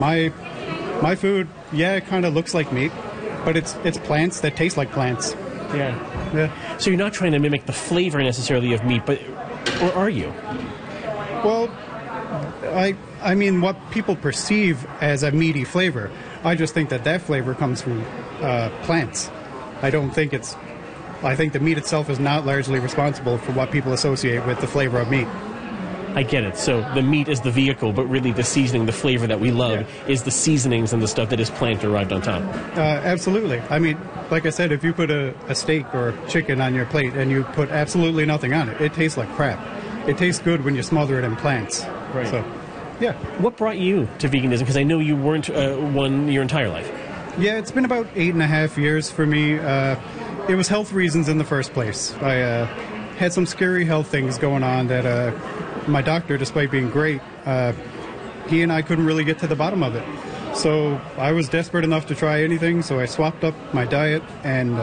My food, yeah, it kind of looks like meat, but it's plants that taste like plants. Yeah. Yeah. So you're not trying to mimic the flavor necessarily of meat, or are you? Well, I mean, what people perceive as a meaty flavor, I just think that flavor comes from plants. I think the meat itself is not largely responsible for what people associate with the flavor of meat. I get it. So the meat is the vehicle, but really the seasoning, the flavor that we love, is the seasonings and the stuff that is plant-derived on top. Absolutely. I mean, like I said, if you put a steak or chicken on your plate and you put absolutely nothing on it, it tastes like crap. It tastes good when you smother it in plants. Right. So, yeah. What brought you to veganism? Because I know you weren't one your entire life. Yeah, it's been about 8.5 years for me. It was health reasons in the first place. I had some scary health things going on that my doctor, despite being great, he and I couldn't really get to the bottom of it. So I was desperate enough to try anything, so I swapped up my diet, and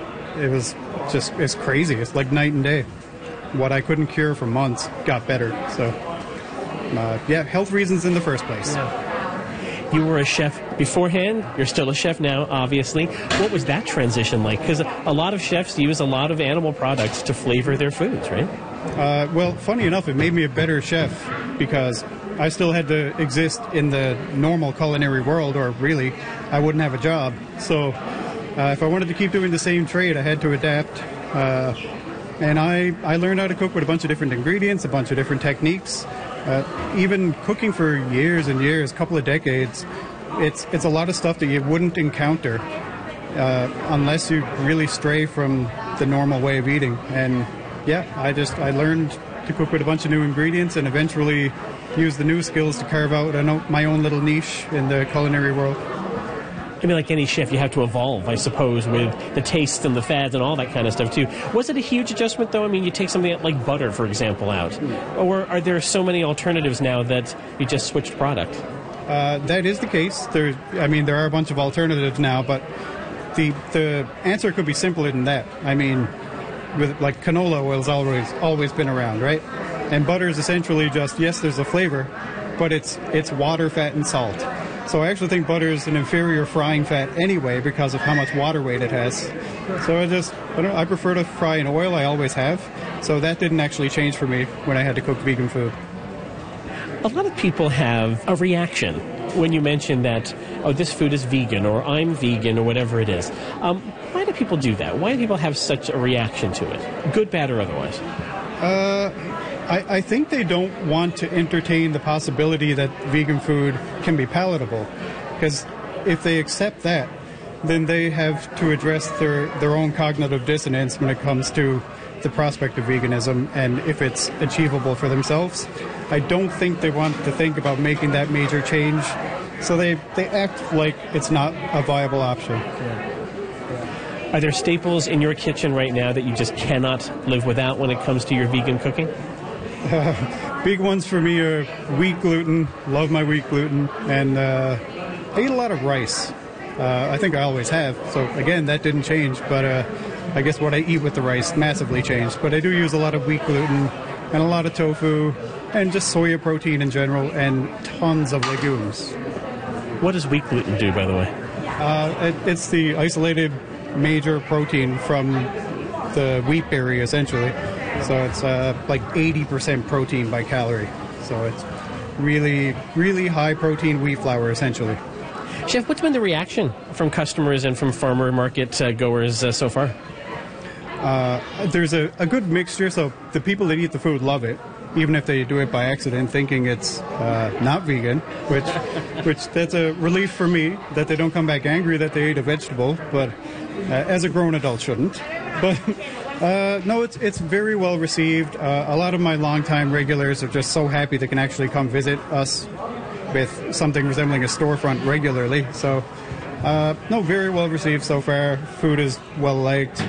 it's crazy. It's like night and day. What I couldn't cure for months got better. So, yeah, health reasons in the first place. Yeah. You were a chef beforehand. You're still a chef now, obviously. What was that transition like? Because a lot of chefs use a lot of animal products to flavor their foods, right? Well, funny enough, it made me a better chef because I still had to exist in the normal culinary world, or really, I wouldn't have a job. So if I wanted to keep doing the same trade, I had to adapt. And I learned how to cook with a bunch of different ingredients, a bunch of different techniques. Even cooking for years and years, a couple of decades, it's a lot of stuff that you wouldn't encounter unless you really stray from the normal way of eating. And yeah, I learned to cook with a bunch of new ingredients and eventually use the new skills to carve out my own little niche in the culinary world. I mean, like any chef, you have to evolve, I suppose, with the tastes and the fads and all that kind of stuff, too. Was it a huge adjustment, though? I mean, you take something like butter, for example, out. Or are there so many alternatives now that you just switched product? That is the case. There are a bunch of alternatives now, but the answer could be simpler than that. I mean, with like canola oil's always been around, right? And butter is essentially just, yes, there's a flavor, but it's water, fat, and salt. So I actually think butter is an inferior frying fat anyway because of how much water weight it has. So I prefer to fry in oil. I always have. So that didn't actually change for me when I had to cook vegan food. A lot of people have a reaction when you mention that, oh, this food is vegan, or I'm vegan, or whatever it is. Why do people do that? Why do people have such a reaction to it? Good, bad, or otherwise? I think they don't want to entertain the possibility that vegan food can be palatable. Because if they accept that, then they have to address their own cognitive dissonance when it comes to the prospect of veganism and if it's achievable for themselves. I don't think they want to think about making that major change, so they act like it's not a viable option. Yeah. Are there staples in your kitchen right now that you just cannot live without when it comes to your vegan cooking? Big ones for me are wheat gluten. Love my wheat gluten. And I eat a lot of rice. I think I always have. So, again, that didn't change. But I guess what I eat with the rice massively changed. But I do use a lot of wheat gluten and a lot of tofu and just soya protein in general and tons of legumes. What does wheat gluten do, by the way? It's the isolated major protein from the wheat berry, essentially. So it's like 80% protein by calorie. So it's really, really high protein wheat flour, essentially. Chef, what's been the reaction from customers and from farmer market goers so far? There's a good mixture. So the people that eat the food love it, even if they do it by accident, thinking it's not vegan, which that's a relief for me that they don't come back angry that they ate a vegetable, but as a grown adult shouldn't. But no, it's very well received. A lot of my longtime regulars are just so happy they can actually come visit us with something resembling a storefront regularly. So, no, very well received so far. Food is well liked.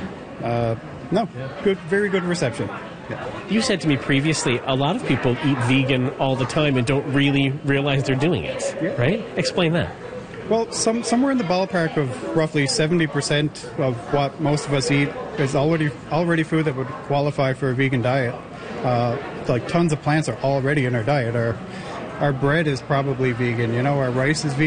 Good, very good reception. Yeah. You said to me previously, a lot of people eat vegan all the time and don't really realize they're doing it, right? Explain that. Well, somewhere in the ballpark of roughly 70% of what most of us eat is already food that would qualify for a vegan diet. Like tons of plants are already in our diet. Our bread is probably vegan. Our rice is vegan.